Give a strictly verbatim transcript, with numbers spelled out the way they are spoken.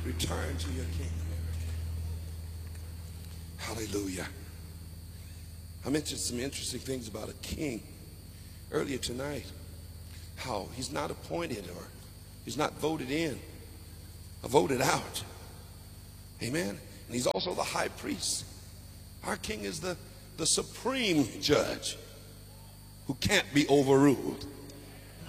Return to your King, America. Hallelujah. I mentioned some interesting things about a king earlier tonight. How he's not appointed or he's not voted in or voted out. Amen. And he's also the high priest. Our king is the, the supreme judge who can't be overruled.